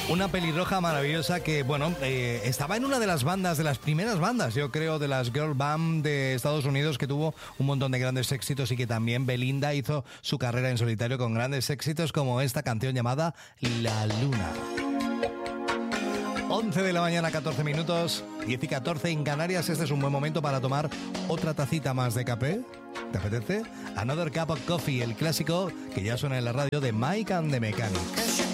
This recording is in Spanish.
Una pelirroja maravillosa que, bueno, estaba en una de las bandas, de las primeras bandas, yo creo, de las girl band de Estados Unidos, que tuvo un montón de grandes éxitos y que también Belinda hizo su carrera en solitario con grandes éxitos como esta canción llamada La Luna. 11 de la mañana, 14 minutos, 10 y 14 en Canarias. Este es un buen momento para tomar otra tacita más de café. ¿Te apetece? Another Cup of Coffee, el clásico que ya suena en la radio de Mike and the Mechanics.